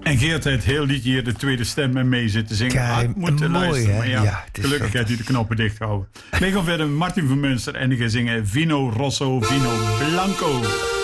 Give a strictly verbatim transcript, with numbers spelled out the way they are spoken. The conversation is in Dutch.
En Geert heeft heel liedje hier de tweede stem en mee zitten zingen. Kijk, Had moeten mooi, luisteren. hè? Maar ja, Ja, het is gelukkig heeft hij de knoppen dicht gehouden. We gaan verder met Martin van Münster en die gaat zingen Vino Rosso, Vino Blanco.